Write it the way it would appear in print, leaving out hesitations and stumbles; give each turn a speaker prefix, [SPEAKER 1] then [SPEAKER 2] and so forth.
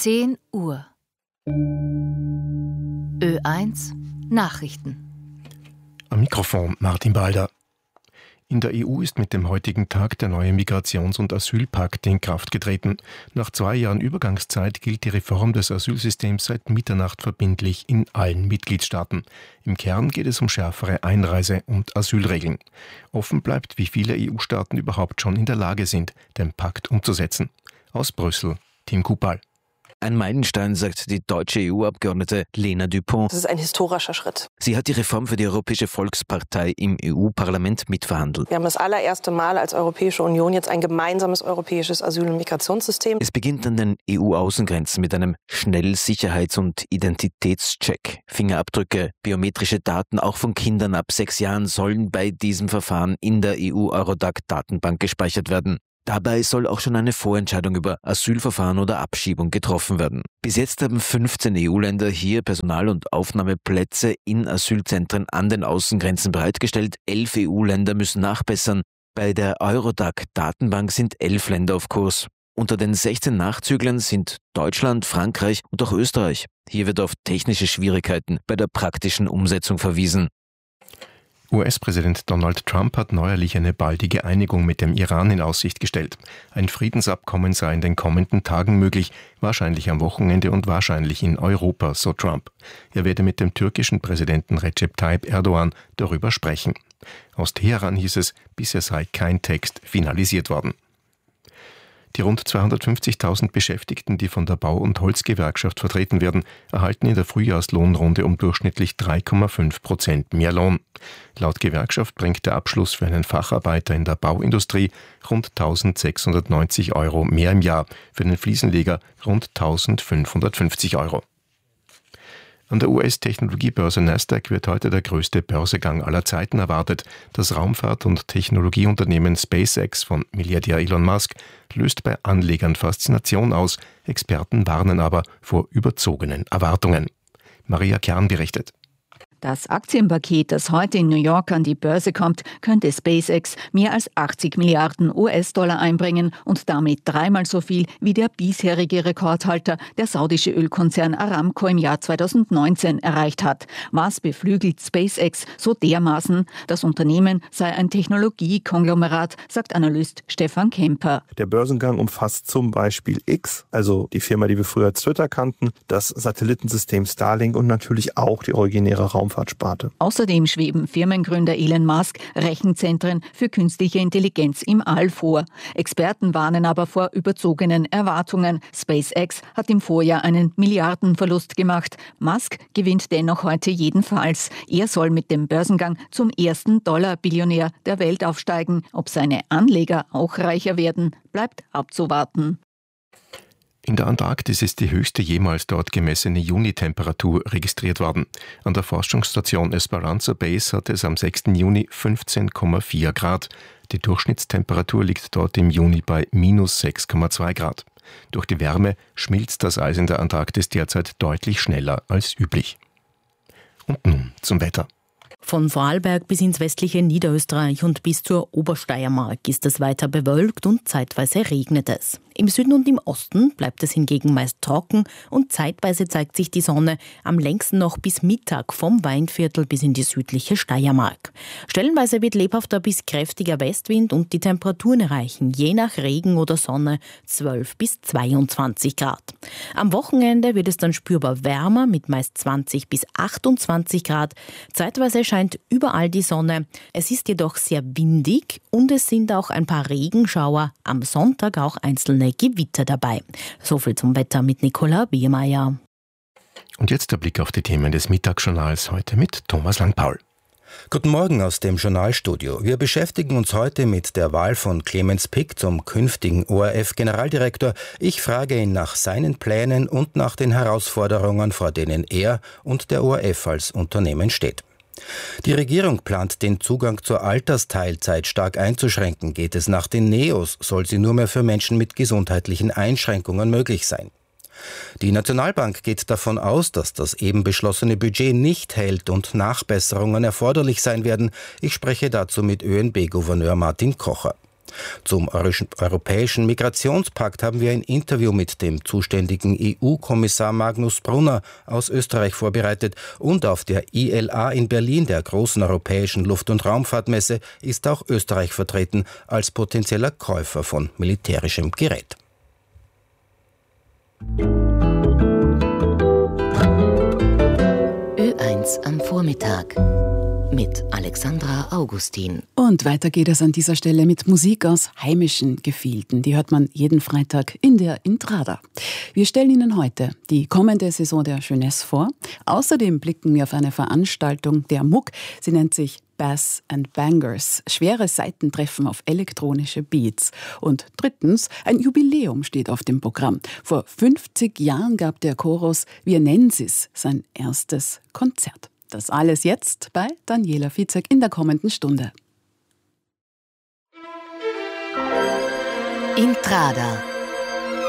[SPEAKER 1] 10 Uhr. Ö1 Nachrichten.
[SPEAKER 2] Am Mikrofon Martin Balder. In der EU ist mit dem heutigen Tag der neue Migrations- und Asylpakt in Kraft getreten. Nach 2 Jahren Übergangszeit gilt die Reform des Asylsystems seit Mitternacht verbindlich in allen Mitgliedstaaten. Im Kern geht es um schärfere Einreise- und Asylregeln. Offen bleibt, wie viele EU-Staaten überhaupt schon in der Lage sind, den Pakt umzusetzen. Aus Brüssel, Tim Kupal.
[SPEAKER 3] Ein Meilenstein, sagt die deutsche EU-Abgeordnete Lena Dupont.
[SPEAKER 4] Das ist ein historischer Schritt.
[SPEAKER 3] Sie hat die Reform für die Europäische Volkspartei im EU-Parlament mitverhandelt.
[SPEAKER 4] Wir haben das allererste Mal als Europäische Union jetzt ein gemeinsames europäisches Asyl- und Migrationssystem.
[SPEAKER 3] Es beginnt an den EU-Außengrenzen mit einem Schnellsicherheits- und Identitätscheck. Fingerabdrücke, biometrische Daten auch von Kindern ab 6 Jahren sollen bei diesem Verfahren in der EU-Eurodac-Datenbank gespeichert werden. Dabei soll auch schon eine Vorentscheidung über Asylverfahren oder Abschiebung getroffen werden. Bis jetzt haben 15 EU-Länder hier Personal- und Aufnahmeplätze in Asylzentren an den Außengrenzen bereitgestellt. 11 EU-Länder müssen nachbessern. Bei der Eurodac-Datenbank sind 11 Länder auf Kurs. Unter den 16 Nachzüglern sind Deutschland, Frankreich und auch Österreich. Hier wird auf technische Schwierigkeiten bei der praktischen Umsetzung verwiesen.
[SPEAKER 2] US-Präsident Donald Trump hat neuerlich eine baldige Einigung mit dem Iran in Aussicht gestellt. Ein Friedensabkommen sei in den kommenden Tagen möglich, wahrscheinlich am Wochenende und wahrscheinlich in Europa, so Trump. Er werde mit dem türkischen Präsidenten Recep Tayyip Erdogan darüber sprechen. Aus Teheran hieß es, bisher sei kein Text finalisiert worden. Die rund 250.000 Beschäftigten, die von der Bau- und Holzgewerkschaft vertreten werden, erhalten in der Frühjahrslohnrunde um durchschnittlich 3,5% mehr Lohn. Laut Gewerkschaft bringt der Abschluss für einen Facharbeiter in der Bauindustrie rund 1.690 € mehr im Jahr, für den Fliesenleger rund 1.550 €. An der US-Technologiebörse Nasdaq wird heute der größte Börsegang aller Zeiten erwartet. Das Raumfahrt- und Technologieunternehmen SpaceX von Milliardär Elon Musk löst bei Anlegern Faszination aus. Experten warnen aber vor überzogenen Erwartungen. Maria Kern berichtet.
[SPEAKER 5] Das Aktienpaket, das heute in New York an die Börse kommt, könnte SpaceX mehr als 80 Milliarden US-Dollar einbringen und damit 3-mal so viel wie der bisherige Rekordhalter, der saudische Ölkonzern Aramco im Jahr 2019 erreicht hat. Was beflügelt SpaceX so dermaßen? Das Unternehmen sei ein Technologiekonglomerat, sagt Analyst Stefan Kemper.
[SPEAKER 6] Der Börsengang umfasst zum Beispiel X, also die Firma, die wir früher als Twitter kannten, das Satellitensystem Starlink und natürlich auch die originäre Raumfahrtsparte.
[SPEAKER 5] Außerdem schweben Firmengründer Elon Musk Rechenzentren für künstliche Intelligenz im All vor. Experten warnen aber vor überzogenen Erwartungen. SpaceX hat im Vorjahr einen Milliardenverlust gemacht. Musk gewinnt dennoch heute jedenfalls. Er soll mit dem Börsengang zum ersten Dollar-Billionär der Welt aufsteigen. Ob seine Anleger auch reicher werden, bleibt abzuwarten.
[SPEAKER 2] In der Antarktis ist die höchste jemals dort gemessene Junitemperatur registriert worden. An der Forschungsstation Esperanza Base hatte es am 6. Juni 15,4 Grad. Die Durchschnittstemperatur liegt dort im Juni bei minus 6,2 Grad. Durch die Wärme schmilzt das Eis in der Antarktis derzeit deutlich schneller als üblich. Und nun zum Wetter.
[SPEAKER 7] Von Vorarlberg bis ins westliche Niederösterreich und bis zur Obersteiermark ist es weiter bewölkt und zeitweise regnet es. Im Süden und im Osten bleibt es hingegen meist trocken und zeitweise zeigt sich die Sonne, am längsten noch bis Mittag vom Weinviertel bis in die südliche Steiermark. Stellenweise wird lebhafter bis kräftiger Westwind und die Temperaturen erreichen je nach Regen oder Sonne 12 bis 22 Grad. Am Wochenende wird es dann spürbar wärmer mit meist 20 bis 28 Grad. Zeitweise scheint überall die Sonne. Es ist jedoch sehr windig und es sind auch ein paar Regenschauer, am Sonntag auch einzelne Gewitter dabei. Soviel zum Wetter mit Nicola Biermeier.
[SPEAKER 2] Und jetzt der Blick auf die Themen des Mittagsjournals heute mit Thomas Langpaul.
[SPEAKER 8] Guten Morgen aus dem Journalstudio. Wir beschäftigen uns heute mit der Wahl von Clemens Pick zum künftigen ORF-Generaldirektor. Ich frage ihn nach seinen Plänen und nach den Herausforderungen, vor denen er und der ORF als Unternehmen steht. Die Regierung plant, den Zugang zur Altersteilzeit stark einzuschränken. Geht es nach den NEOS, soll sie nur mehr für Menschen mit gesundheitlichen Einschränkungen möglich sein. Die Nationalbank geht davon aus, dass das eben beschlossene Budget nicht hält und Nachbesserungen erforderlich sein werden. Ich spreche dazu mit ÖNB-Gouverneur Martin Kocher. Zum Europäischen Migrationspakt haben wir ein Interview mit dem zuständigen EU-Kommissar Magnus Brunner aus Österreich vorbereitet. Und auf der ILA in Berlin, der großen europäischen Luft- und Raumfahrtmesse, ist auch Österreich vertreten als potenzieller Käufer von militärischem Gerät.
[SPEAKER 1] Ö1 am Vormittag mit Alexandra Augustin.
[SPEAKER 9] Und weiter geht es an dieser Stelle mit Musik aus heimischen Gefilden. Die hört man jeden Freitag in der Intrada. Wir stellen Ihnen heute die kommende Saison der Jeunesse vor. Außerdem blicken wir auf eine Veranstaltung der MUK. Sie nennt sich Bass and Bangers, schwere Seitentreffen auf elektronische Beats. Und drittens, ein Jubiläum steht auf dem Programm. Vor 50 Jahren gab der Chorus Wir nennen sie's sein erstes Konzert. Das alles jetzt bei Daniela Fizek in der kommenden Stunde.
[SPEAKER 1] Intrada.